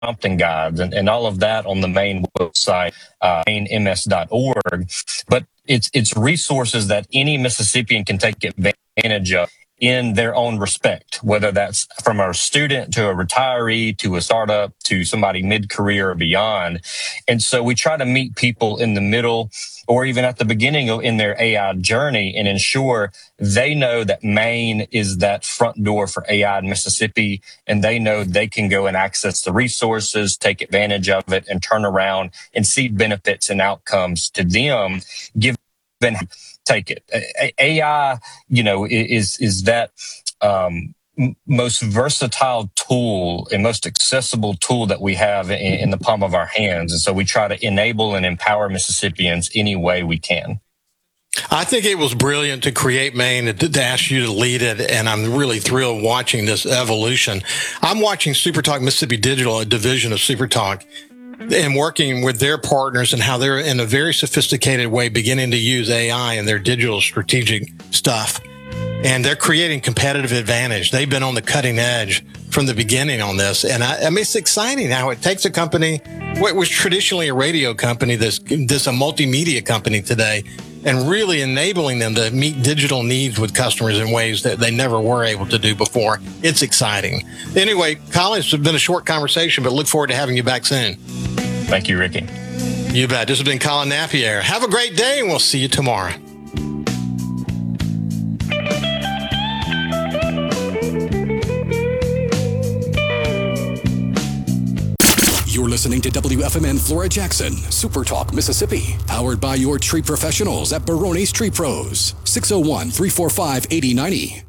prompting guides and all of that on the main website, mainms.org. But it's resources that any Mississippian can take advantage of in their own respect, whether that's from a student to a retiree to a startup to somebody mid-career or beyond. And so we try to meet people in the middle or even at the beginning in their AI journey and ensure they know that Maine is that front door for AI in Mississippi, and they know they can go and access the resources, take advantage of it, and turn around and see benefits and outcomes to them, given take it. AI, is that most versatile tool and most accessible tool that we have in the palm of our hands. And so we try to enable and empower Mississippians any way we can. I think it was brilliant to create Maine and to ask you to lead it, and I'm really thrilled watching this evolution. I'm watching SuperTalk Mississippi Digital, a division of SuperTalk, and working with their partners and how they're in a very sophisticated way beginning to use AI in their digital strategic stuff. And they're creating competitive advantage. They've been on the cutting edge from the beginning on this. And I mean, it's exciting how it takes a company, what was traditionally a radio company, this a multimedia company today, and really enabling them to meet digital needs with customers in ways that they never were able to do before. It's exciting. Anyway, Colin, it's been a short conversation, but look forward to having you back soon. Thank you, Ricky. You bet. This has been Colin Napier. Have a great day, and we'll see you tomorrow. You're listening to WFMN Flora Jackson, Super Talk, Mississippi, powered by your tree professionals at Barone's Tree Pros, 601-345-8090.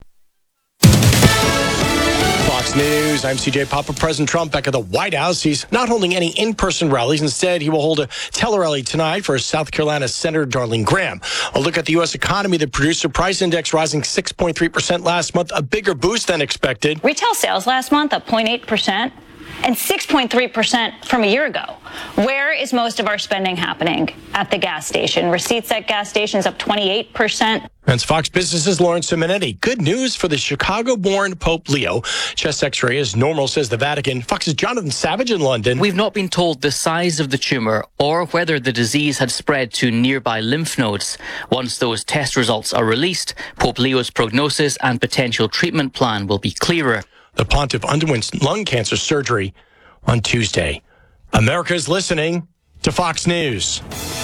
Fox News, I'm CJ Papa. President Trump back at the White House. He's not holding any in-person rallies. Instead, he will hold a tele-rally tonight for South Carolina Senator Darlene Graham. A look at the U.S. economy, the producer price index rising 6.3% last month, a bigger boost than expected. Retail sales last month up 0.8%. And 6.3% from a year ago. Where is most of our spending happening? At the gas station. Receipts at gas stations up 28%. That's Fox Business's Lawrence Simonetti. Good news for the Chicago-born Pope Leo. Chest X-ray is normal, says the Vatican. Fox's Jonathan Savage in London. We've not been told the size of the tumor or whether the disease had spread to nearby lymph nodes. Once those test results are released, Pope Leo's prognosis and potential treatment plan will be clearer. The pontiff underwent lung cancer surgery on Tuesday. America is listening to Fox News.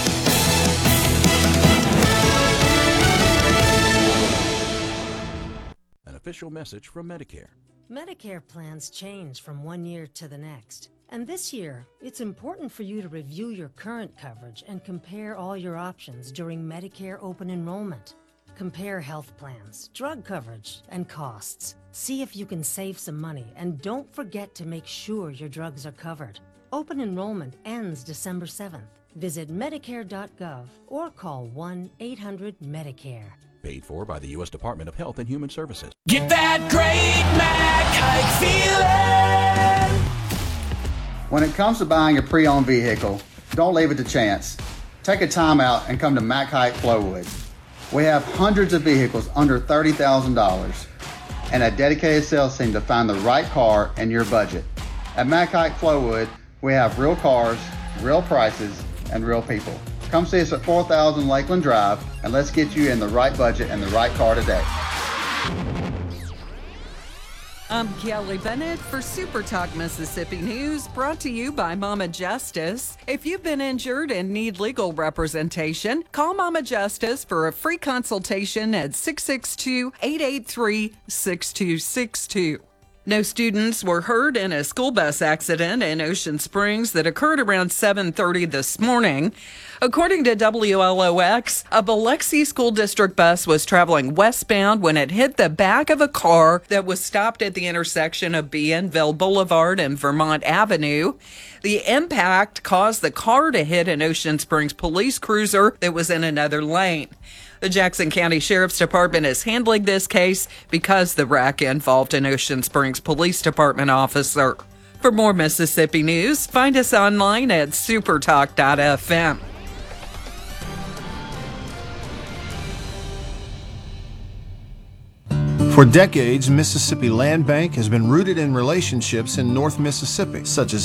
An official message from Medicare. Medicare plans change from one year to the next. And this year, it's important for you to review your current coverage and compare all your options during Medicare open enrollment. Compare health plans, drug coverage, and costs. See if you can save some money, and don't forget to make sure your drugs are covered. Open enrollment ends December 7th. Visit Medicare.gov or call 1-800-MEDICARE. Paid for by the U.S. Department of Health and Human Services. Get that great Mac Hike feeling! When it comes to buying a pre-owned vehicle, don't leave it to chance. Take a time out and come to Mac Hike Flowood. We have hundreds of vehicles under $30,000 and a dedicated sales team to find the right car in your budget. At Mac Hike Flowood, we have real cars, real prices, and real people. Come see us at 4000 Lakeland Drive, and let's get you in the right budget and the right car today. I'm Kelly Bennett for Super Talk Mississippi News, brought to you by Mama Justice. If you've been injured and need legal representation, call Mama Justice for a free consultation at 662-883-6262. No students were hurt in a school bus accident in Ocean Springs that occurred around 7:30 this morning. According to WLOX, a Biloxi School District bus was traveling westbound when it hit the back of a car that was stopped at the intersection of Bienville Boulevard and Vermont Avenue. The impact caused the car to hit an Ocean Springs police cruiser that was in another lane. The Jackson County Sheriff's Department is handling this case because the wreck involved an Ocean Springs Police Department officer. For more Mississippi news, find us online at supertalk.fm. For decades, Mississippi Land Bank has been rooted in relationships in North Mississippi, such as